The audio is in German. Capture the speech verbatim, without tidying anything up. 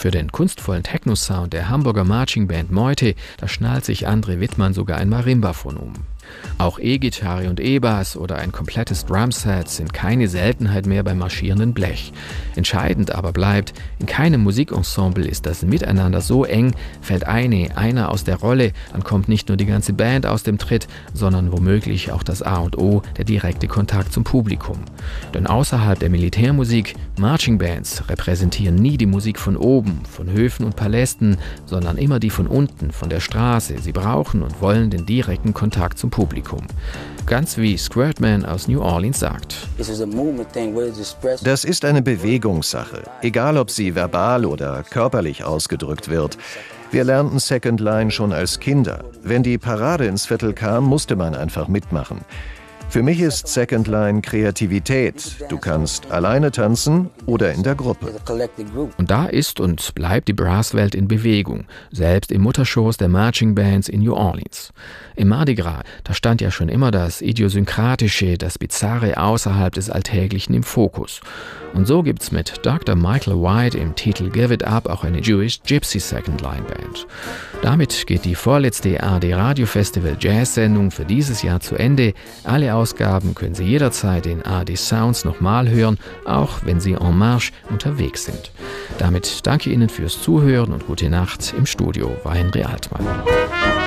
Für den kunstvollen Techno-Sound der Hamburger Marching-Band Meute, da schnallt sich André Wittmann sogar ein Marimbaphon um. Auch E-Gitarre und E-Bass oder ein komplettes Drumset sind keine Seltenheit mehr beim marschierenden Blech. Entscheidend aber bleibt, in keinem Musikensemble ist das Miteinander so eng, fällt eine, einer aus der Rolle, dann kommt nicht nur die ganze Band aus dem Tritt, sondern womöglich auch das A und O, der direkte Kontakt zum Publikum. Denn außerhalb der Militärmusik, Marching Bands repräsentieren nie die Musik von oben, von Höfen und Palästen, sondern immer die von unten, von der Straße. Sie brauchen und wollen den direkten Kontakt zum Publikum. Ganz wie Squirtman aus New Orleans sagt. Das ist eine Bewegungssache, egal ob sie verbal oder körperlich ausgedrückt wird. Wir lernten Second Line schon als Kinder. Wenn die Parade ins Viertel kam, musste man einfach mitmachen. Für mich ist Second Line Kreativität. Du kannst alleine tanzen oder in der Gruppe. Und da ist und bleibt die Brasswelt in Bewegung, selbst im Mutterschoß der Marching Bands in New Orleans. Im Mardi Gras, da stand ja schon immer das Idiosynkratische, das Bizarre außerhalb des Alltäglichen im Fokus. Und so gibt's mit Doktor Michael White im Titel Give It Up auch eine Jewish Gypsy Second Line Band. Damit geht die vorletzte A R D Radio Festival Jazz Sendung für dieses Jahr zu Ende. Alle Ausgaben können Sie jederzeit in A R D Sounds nochmal hören, auch wenn Sie en marche unterwegs sind. Damit danke Ihnen fürs Zuhören und gute Nacht. Im Studio war Henry Altmann.